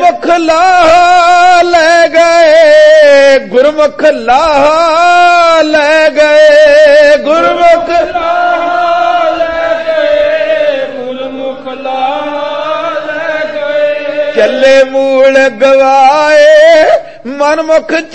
ਗੁਰਮੁਖ ਲਾਹਾ ਲੈ ਗਏ, ਗੁਰਮੁਖ ਲਾਹਾ ਲੈ ਗਏ, ਗੁਰਮੁਖ ਲਾਹਾ ਲੈ ਗਏ, ਗੁਰਮੁਖ ਲਾਹਾ ਲੈ ਗਏ। ਚੱਲੇ ਮੂਲ ਗਵਾਏ ਮਨਮੁਖ